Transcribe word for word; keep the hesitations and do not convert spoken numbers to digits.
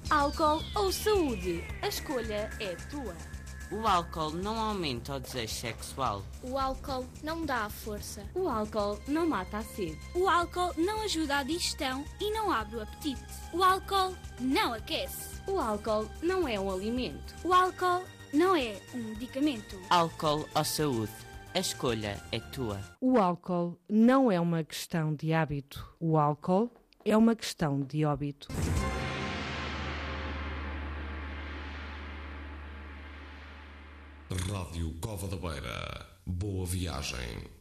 Álcool ou saúde? A escolha é tua. O álcool não aumenta o desejo sexual. O álcool não dá a força. O álcool não mata a sede. O álcool não ajuda a digestão e não abre o apetite. O álcool não aquece. O álcool não é um alimento. O álcool não é um medicamento. Álcool ou saúde? A escolha é tua. O álcool não é uma questão de hábito. O álcool é uma questão de óbito. Rádio Cova da Beira. Boa viagem.